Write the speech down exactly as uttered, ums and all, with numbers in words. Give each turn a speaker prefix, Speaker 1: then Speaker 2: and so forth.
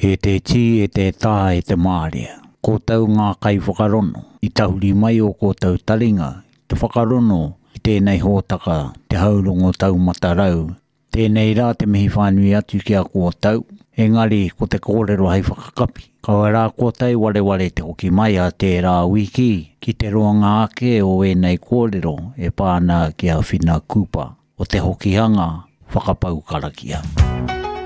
Speaker 1: He te ti e te tā e te mārea. Ko tau ngā kai whakarono. I tahuri mai o ko tau taringa. Te whakarono i tēnei hōtaka te haurongo tau matarau. Tēnei rā te mihi whānui atu ki a ko tau. Engari ko te kōrero hei whakakapi. Kaua rā ko tau wale wale te hoki mai a te rā wiki. Ki te roanga ake o enei kōrero e pāna ki a whina kupa. O te hokianga whakapau karakia.